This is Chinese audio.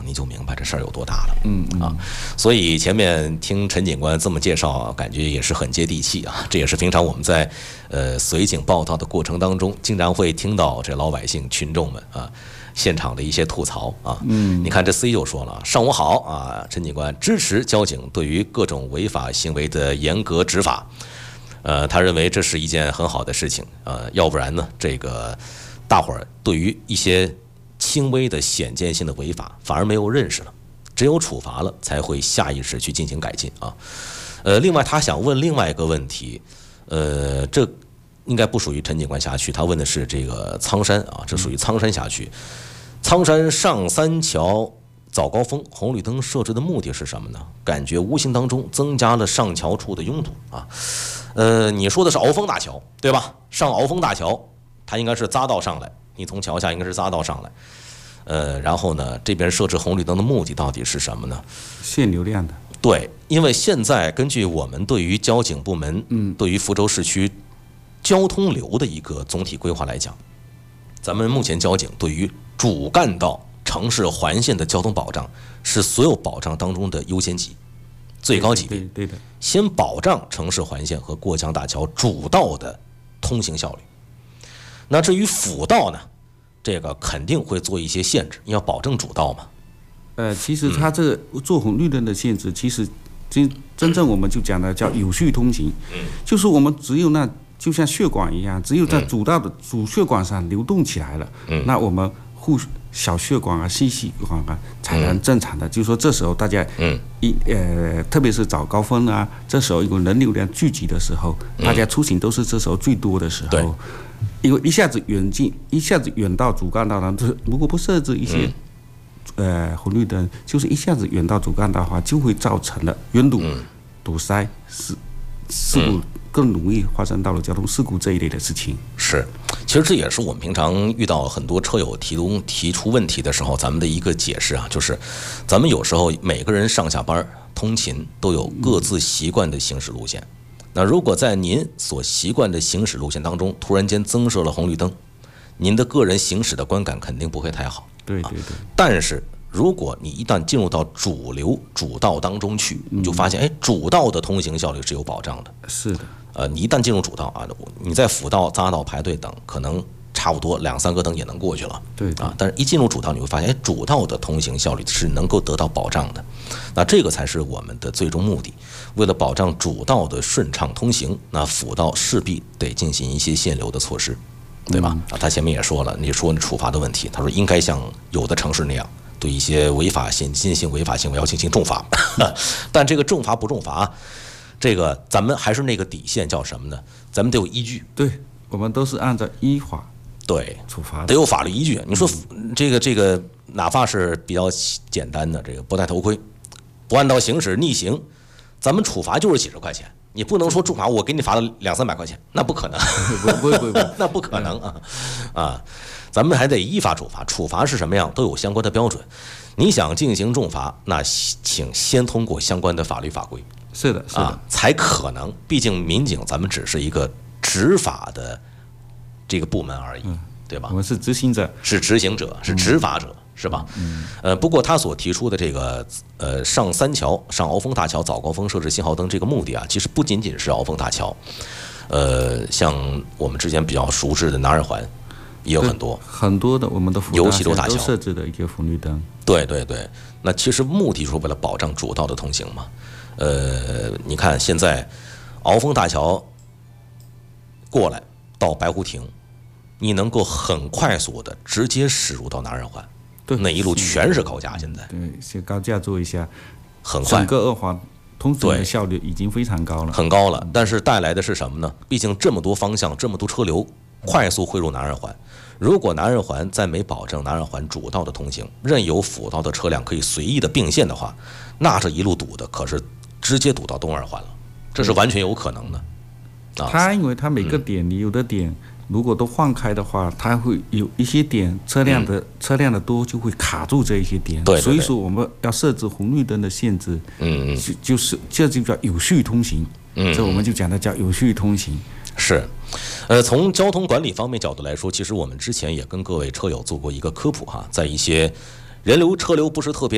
你就明白这事儿有多大了。所以前面听陈警官这么介绍，感觉也是很接地气啊。这也是平常我们在随警报道的过程当中，经常会听到这老百姓群众们啊现场的一些吐槽啊。你看这司机就说了：“上午好啊，陈警官支持交警对于各种违法行为的严格执法。”他认为这是一件很好的事情，要不然呢，这个大伙儿对于一些轻微的显见性的违法反而没有认识了，只有处罚了才会下意识去进行改进啊。另外他想问另外一个问题，这应该不属于陈警官辖区，他问的是这个苍山啊，这属于苍山辖区。苍山上三桥早高峰红绿灯设置的目的是什么呢？感觉无形当中增加了上桥处的拥堵啊。你说的是鳌峰大桥对吧？上鳌峰大桥，它应该是匝道上来，你从桥下应该是匝道上来。然后呢，这边设置红绿灯的目的到底是什么呢？ 限流量的。 对，因为现在根据我们对于交警部门，对于福州市区交通流的一个总体规划来讲，咱们目前交警对于主干道、城市环线的交通保障是所有保障当中的优先级。最高级别， 对的， 先保障城市环线和过江大桥主道的通行效率。那至于辅道呢，这个肯定会做一些限制，要保证主道嘛。 其实它这个做红绿灯的限制，其实真正我们就讲的叫有序通行，就是我们只有就像血管一样，只有在主道的主血管上流动起来了，那我们小血管啊、细血管啊才能正常的。就是说这时候大家特别是早高峰啊，这时候有人流量聚集的时候，大家出行都是这时候最多的时候。因为一下子远到主干道，如果不设置一些红绿灯，就是一下子远到主干道的话，就会造成了拥堵、堵塞、事故更容易发生道路交通事故这一类的事情。 是，其实这也是我们平常遇到很多车友提出问题的时候，咱们的一个解释啊，就是咱们有时候每个人上下班通勤都有各自习惯的行驶路线。那如果在您所习惯的行驶路线当中，突然间增设了红绿灯，您的个人行驶的观感肯定不会太好。 对。 但是如果你一旦进入到主流主道当中去，你就发现，主道的通行效率是有保障的。 是的。 你一旦进入主道啊，你在辅道、匝道排队等，可能差不多2-3个灯也能过去了。 对啊，但是一进入主道，你会发现，主道的通行效率是能够得到保障的。那这个才是我们的最终目的。为了保障主道的顺畅通行，那辅道势必得进行一些限流的措施，对吧？他前面也说了，你说处罚的问题，他说应该像有的城市那样，对一些违法显见性违法行为要进行重罚。但这个重罚不重罚，这个咱们还是那个底线叫什么呢？咱们得有依据。 对，我们都是按照依法处罚的， 得有法律依据。你说这个哪怕是比较简单的，这个不戴头盔、不按道行驶、逆行，咱们处罚就是几十块钱。你不能说重罚我给你罚了200-300块钱，那不可能。 不那不可能啊！咱们还得依法处罚。处罚是什么样，都有相关的标准。你想进行重罚，那请先通过相关的法律法规。 是的， 才可能。毕竟民警咱们只是一个执法的这个部门而已，对吧？ 我们是执行者， 是执行者，是执法者，是吧？不过他所提出的这个上三桥、上鳌峰大桥早高峰设置信号灯这个目的啊，其实不仅仅是鳌峰大桥，像我们之前比较熟知的南二环也有很多的我们的尤其州大桥都设置的一个红绿灯。 对，那其实目的就是为了保障主道的通行嘛。你看现在鳌峰大桥过来到白湖亭，你能够很快速的直接驶入到南二环，那一路全是高架，现在先高架做一下， 很快， 整个二环通行的效率已经非常高了， 很高了。但是带来的是什么呢？毕竟这么多方向，这么多车流，快速汇入南二环。如果南二环再没保证南二环主道的通行，任由辅道的车辆可以随意的并线的话，那这一路堵的可是直接堵到东二环了，这是完全有可能的。 它因为它每个点，你有的点如果都放开的话，它会有一些点车辆的多，就会卡住这一些点。 对， 所以说我们要设置红绿灯的限制，这就叫有序通行。这我们就讲的叫有序通行。 是，从交通管理方面角度来说，其实我们之前也跟各位车友做过一个科普哈，在一些人流车流不是特别